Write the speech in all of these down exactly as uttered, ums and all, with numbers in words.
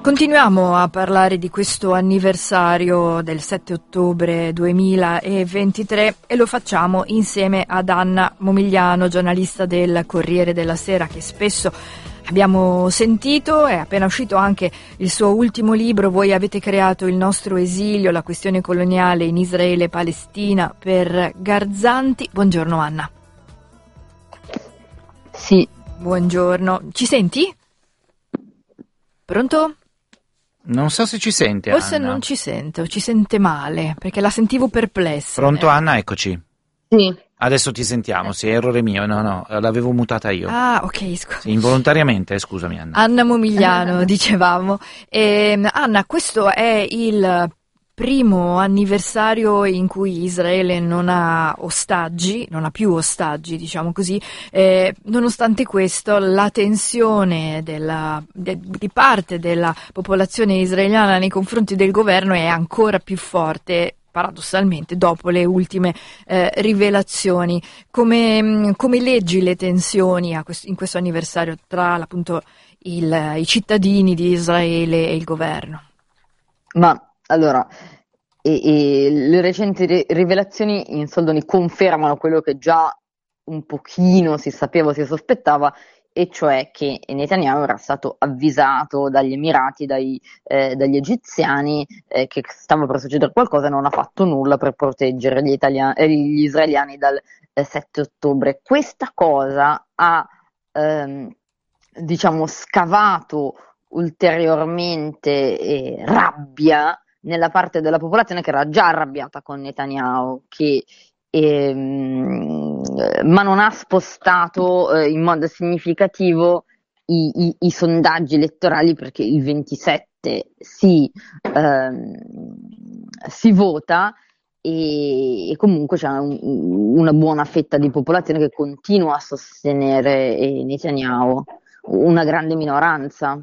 Continuiamo a parlare di questo anniversario del sette ottobre duemilaventitré e lo facciamo insieme ad Anna Momigliano, giornalista del Corriere della Sera, che spesso abbiamo sentito. È appena uscito anche il suo ultimo libro, Voi avete creato il nostro esilio, la questione coloniale in Israele e Palestina, per Garzanti. Buongiorno Anna. Sì. Buongiorno. Ci senti? Pronto? Non so se ci sente, Forse Anna. non ci sente, o ci sente male, perché la sentivo perplessa. Pronto, eh. Anna? Eccoci. Sì. Adesso ti sentiamo, sì, errore mio, no, no, l'avevo mutata io. Ah, ok, scusa. Sì, involontariamente, eh, scusami Anna. Anna Momigliano, dicevamo. E, Anna, questo è il primo anniversario in cui Israele non ha ostaggi, non ha più ostaggi, diciamo così. Eh, nonostante questo, la tensione della, de, di parte della popolazione israeliana nei confronti del governo è ancora più forte, paradossalmente, dopo le ultime eh, rivelazioni. Come, come leggi le tensioni a questo, in questo anniversario tra appunto il, i cittadini di Israele e il governo? Ma allora, e, e le recenti ri- rivelazioni in soldoni confermano quello che già un pochino si sapeva o si sospettava, e cioè che Netanyahu era stato avvisato dagli Emirati, dai, eh, dagli egiziani, eh, che stava per succedere qualcosa, e non ha fatto nulla per proteggere gli, italiani, eh, gli israeliani dal eh, sette ottobre. Questa cosa ha, ehm, diciamo, scavato ulteriormente eh, rabbia nella parte della popolazione che era già arrabbiata con Netanyahu, che ehm, ma non ha spostato eh, in modo significativo i, i, i sondaggi elettorali, perché il ventisette si, ehm, si vota, e, e comunque c'è un, una buona fetta di popolazione che continua a sostenere eh, Netanyahu, una grande minoranza.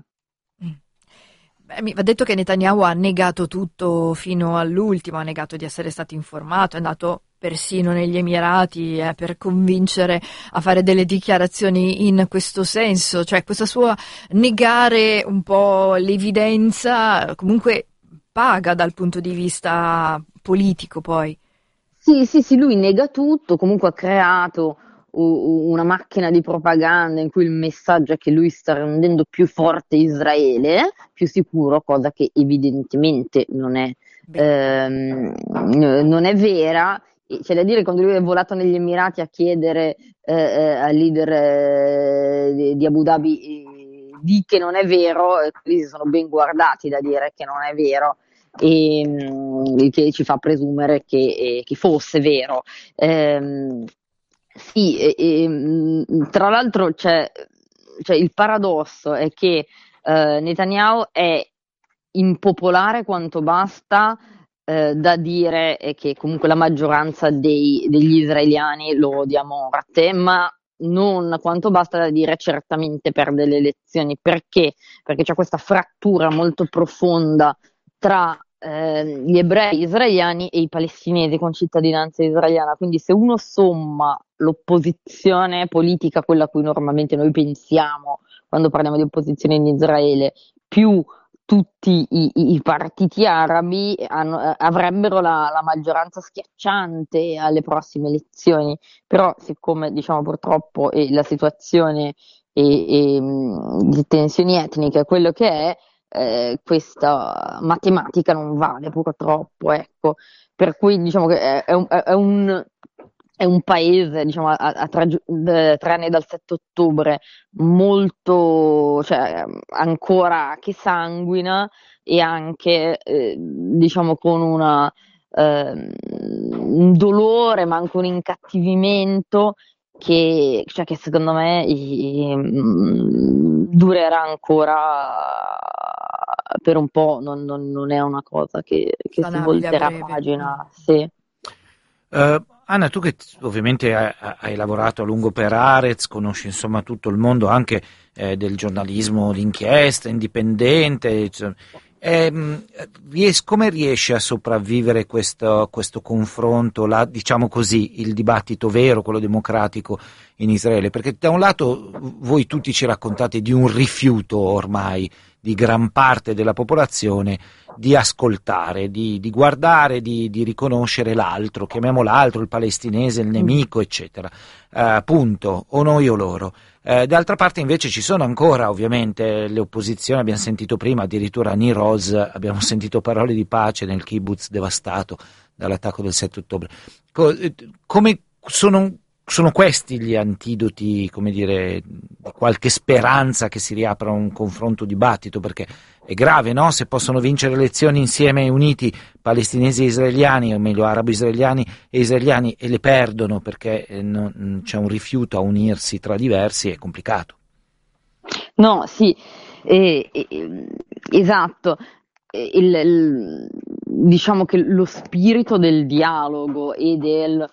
Beh, mi va detto che Netanyahu ha negato tutto fino all'ultimo, ha negato di essere stato informato, è andato persino negli Emirati eh, per convincere a fare delle dichiarazioni in questo senso, cioè questa sua negare un po' l'evidenza comunque paga dal punto di vista politico poi. Sì, sì, sì, lui nega tutto, comunque ha creato u- una macchina di propaganda in cui il messaggio è che lui sta rendendo più forte Israele, più sicuro, cosa che evidentemente non è, ehm, non è vera. E c'è da dire, quando lui è volato negli Emirati a chiedere eh, eh, al leader eh, di, di Abu Dhabi eh, di che non è vero, e quelli si sono ben guardati da dire che non è vero, e mh, che ci fa presumere che, eh, che fosse vero. Ehm, sì, e, e, mh, tra l'altro c'è, cioè, il paradosso è che eh, Netanyahu è impopolare quanto basta eh, da dire eh, che comunque la maggioranza dei, degli israeliani lo odia a morte, ma non quanto basta da dire certamente perde le elezioni. Perché? Perché c'è questa frattura molto profonda tra eh, gli ebrei israeliani e i palestinesi con cittadinanza israeliana. Quindi se uno somma l'opposizione politica, quella a cui normalmente noi pensiamo quando parliamo di opposizione in Israele, più tutti i, i, i partiti arabi, hanno, eh, avrebbero la, la maggioranza schiacciante alle prossime elezioni. Però siccome, diciamo, purtroppo eh, la situazione e, e, mh, di tensioni etniche è quello che è, eh, questa matematica non vale purtroppo, ecco. Per cui diciamo che è, è, un, è un è un paese, diciamo, a, a tre, tre anni dal sette ottobre, molto, cioè, ancora che sanguina, e anche, eh, diciamo, con una, eh, un dolore, ma anche un incattivimento che, cioè, che secondo me i, i, durerà ancora per un po', non, non, non è una cosa che, che si volterà pagina. Sì. Uh, Anna, tu che ovviamente hai, hai lavorato a lungo per Haaretz, conosci insomma tutto il mondo anche eh, del giornalismo d'inchiesta, indipendente, cioè, ehm, ries- come riesci a sopravvivere questo, questo confronto, la, diciamo così, il dibattito vero, quello democratico in Israele? Perché da un lato voi tutti ci raccontate di un rifiuto ormai di gran parte della popolazione di ascoltare, di, di guardare, di, di riconoscere l'altro, chiamiamo l'altro, il palestinese, il nemico, eccetera. Uh, punto, o noi o loro. Uh, d'altra parte invece ci sono ancora ovviamente le opposizioni, abbiamo sentito prima addirittura a Nir Oz, abbiamo sentito parole di pace nel kibbutz devastato dall'attacco del sette ottobre. Co- come sono, sono questi gli antidoti, come dire, qualche speranza che si riapra un confronto dibattito, perché è grave, no? Se possono vincere le elezioni insieme uniti palestinesi e israeliani, o meglio arabo-israeliani e israeliani, e le perdono perché eh, non, c'è un rifiuto a unirsi tra diversi, è complicato. No, sì, eh, eh, esatto. Il, il, diciamo che lo spirito del dialogo e del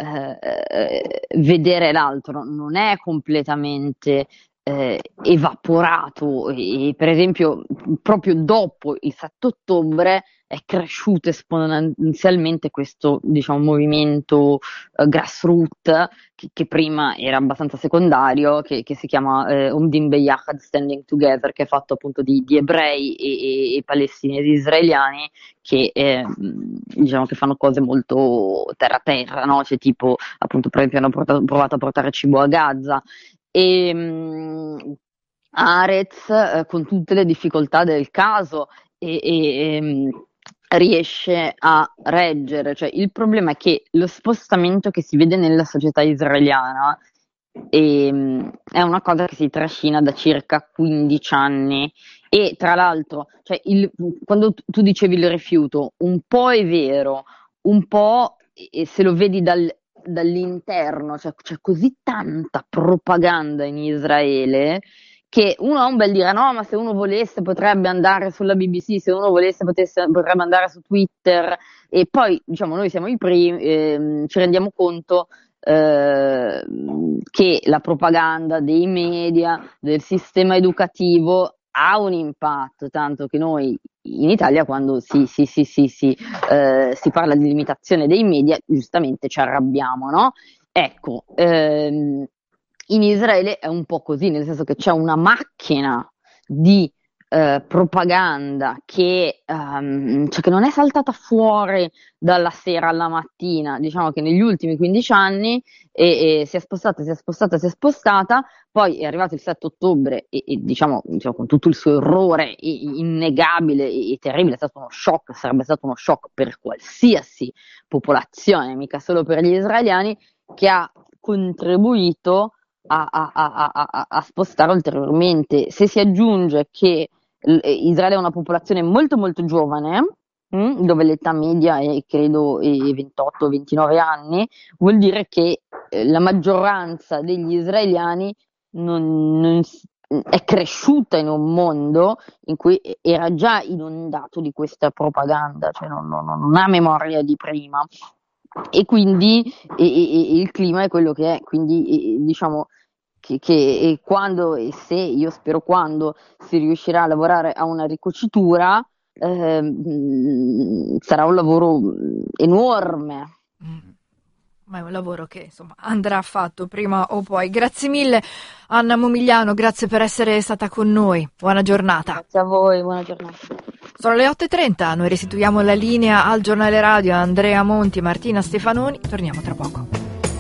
eh, vedere l'altro non è completamente eh, evaporato e, per esempio proprio dopo il sette ottobre è cresciuto esponenzialmente questo, diciamo, movimento eh, grassroots che, che prima era abbastanza secondario, che, che si chiama eh, Umdim Beyachad Standing Together, che è fatto appunto di, di ebrei e, e, e palestinesi israeliani che eh, diciamo che fanno cose molto terra terra, no? Cioè tipo appunto per esempio hanno portato, provato a portare cibo a Gaza e mh, Arez eh, con tutte le difficoltà del caso e, e, e mh, riesce a reggere, cioè il problema è che lo spostamento che si vede nella società israeliana e, è una cosa che si trascina da circa quindici anni e tra l'altro cioè il, quando tu dicevi il rifiuto un po' è vero, un po' e se lo vedi dal, dall'interno cioè, c'è così tanta propaganda in Israele che uno ha un bel dire no ma se uno volesse potrebbe andare sulla B B C, se uno volesse potesse, potrebbe andare su Twitter e poi diciamo noi siamo i primi, eh, ci rendiamo conto eh, che la propaganda dei media, del sistema educativo ha un impatto, tanto che noi in Italia quando si, si, si, si, si, eh, si parla di limitazione dei media giustamente ci arrabbiamo, no? Ecco, ehm, in Israele è un po' così, nel senso che c'è una macchina di eh, propaganda che, um, cioè che non è saltata fuori dalla sera alla mattina, diciamo che negli ultimi quindici anni e, e si è spostata, si è spostata, si è spostata, poi è arrivato il sette ottobre e, e diciamo, diciamo con tutto il suo orrore innegabile e, e terribile, è stato uno shock, sarebbe stato uno shock per qualsiasi popolazione, mica solo per gli israeliani, che ha contribuito A, a, a, a, a spostare ulteriormente. Se si aggiunge che Israele è una popolazione molto molto giovane, mh, dove l'età media è credo ventotto ventinove anni, vuol dire che eh, la maggioranza degli israeliani non, non, è cresciuta in un mondo in cui era già inondato di questa propaganda, cioè non, non, non ha memoria di prima. E quindi e, e, e il clima è quello che è, quindi e, diciamo che, che quando e se, io spero quando si riuscirà a lavorare a una ricocitura eh, sarà un lavoro enorme. Mm. Ma è un lavoro che insomma andrà fatto prima o poi. Grazie mille Anna Momigliano, grazie per essere stata con noi, buona giornata. Grazie a voi, buona giornata. Sono le otto e trenta, noi restituiamo la linea al giornale radio a Andrea Monti e Martina Stefanoni, torniamo tra poco.